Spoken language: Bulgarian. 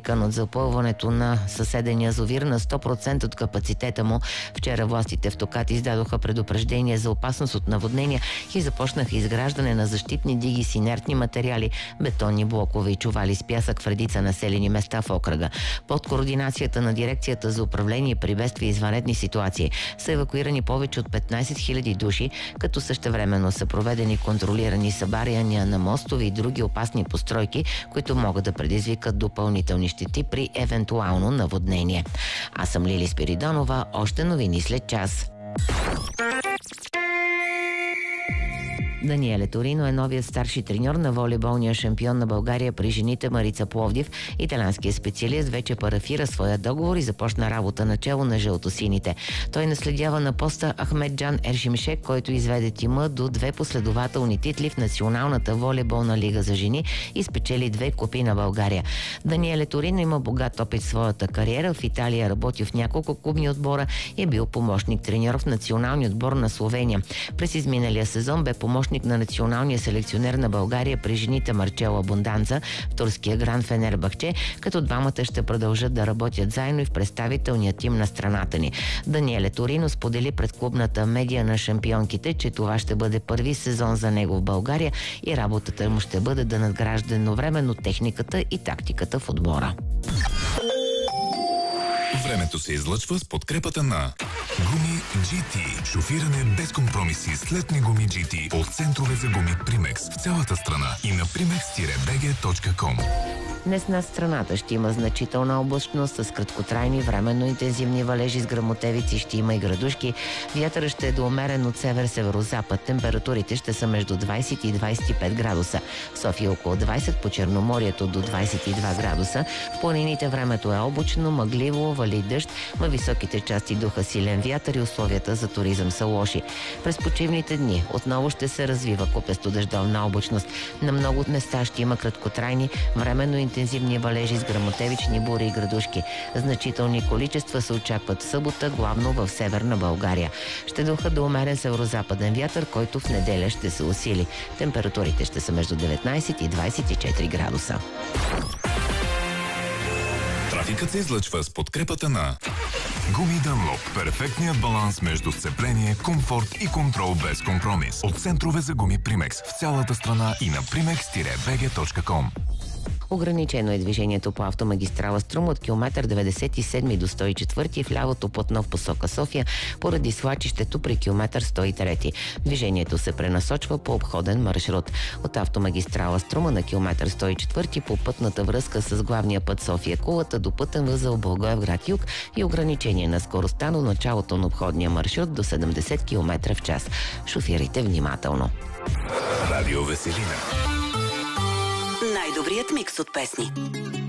предизвикан от запълването на съседен язовир на 100% от капацитета му. Вчера властите в Токат издадоха предупреждение за опасност от наводнения и започнаха изграждане на защитни диги с инертни материали, бетонни блокове и чували с пясък в редица населени места в окръга. Под координацията на Дирекцията за управление при бедствия и извънредни ситуации са евакуирани повече от 15 000 души, като същевременно са проведени контролирани събаряния на мостове и други опасни постройки, които могат да предизвикат допълнителни щети при евентуално наводнение. Аз съм Лили Спиридонова, още новини след час. Даниеле Торино е новият старши треньор на волейболния шампион на България при жените Марица Пловдив. Италианският специалист вече парафира своя договор и започна работа начело на жълтосините. Той наследява на поста Ахмеджан Ершимшек, който изведе тима до 2 последователни титли в Националната волейболна лига за жени и спечели 2 купи на България. Даниеле Торино има богат опит в своята кариера. В Италия работи в няколко клубни отбора и е бил помощник треньор в националния отбор на Словения. През изминалия сезон бе помощник на националния селекционер на България при жените Марчела Бонданца в турския Гран Фенербахче, като двамата ще продължат да работят заедно и в представителния тим на страната ни. Даниеле Торино сподели пред клубната медия на шампионките, че това ще бъде първи сезон за него в България и работата му ще бъде да надгражда едновременно техниката и тактиката в отбора. Времето се излъчва с подкрепата на Гуми GT. Шофиране без компромиси с летни гуми GT от центрове за гуми Примекс в цялата страна и на primex-bg.com. Днес над страната ще има значителна облачност с краткотрайни временно интензивни валежи с гръмотевици, ще има и градушки. Вятърът ще е до умерен от север-северозапад. Температурите ще са между 20 и 25 градуса. В София около 20, по Черноморието до 22 градуса. В планините времето е облачно, мъгливо, вали дъжд. Във високите части духа силен вятър и условията за туризъм са лоши. През почивните дни отново ще се развива купесто-дъждовна облачност. На много места ще има краткотрайни временно интензивни валежи с гръмотевични бури и градушки. Значителни количества се очакват в събота, главно в северна България. Ще духа до умерен северозападен вятър, който в неделя ще се усили. Температурите ще са между 19 и 24 градуса. Трафикът се излъчва с подкрепата на Гуми Дънлоп. Перфектният баланс между сцепление, комфорт и контрол без компромис. От центрове за гуми Примекс в цялата страна и на primex-bg.com. Ограничено е движението по автомагистрала Струм от километър 97 до 104 в лявото платно в посока София поради свлачището при километър 103. Движението се пренасочва по обходен маршрут. От автомагистрала Струма на километър 104 по пътната връзка с главния път София-Кулата до пътен възел Благоевград юг и ограничение на скоростта до началото на обходния маршрут до 70 км в час. Шофирайте внимателно. Радио Веселина. Най-добрият микс от песни.